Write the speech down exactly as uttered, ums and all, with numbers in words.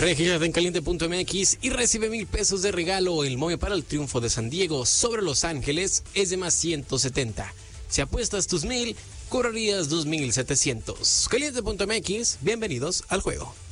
Regístrate en caliente punto m x y recibe mil pesos de regalo. El momio para el triunfo de San Diego sobre Los Ángeles es de más ciento setenta. Si apuestas tus mil, cobrarías dos mil setecientos. caliente punto m x, bienvenidos al juego.